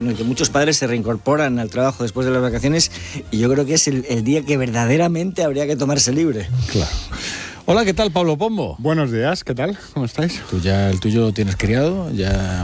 Que muchos padres se reincorporan al trabajo después de las vacaciones y yo creo que es el día que verdaderamente habría que tomarse libre. Claro. Hola, ¿qué tal, Pablo Pombo? Buenos días, ¿qué tal? ¿Cómo estáis? ¿Tú ya el tuyo tienes criado? ¿Ya